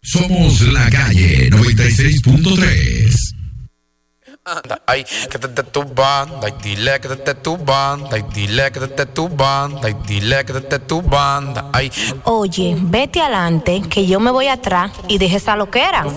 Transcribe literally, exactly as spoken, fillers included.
Somos La Calle noventa y seis punto tres. Ay, quédate tu banda y dile quédate tu banda y dile quédate tu banda y dile quédate tu banda. Ay. Oye, vete adelante que yo me voy atrás y deje esa loquera.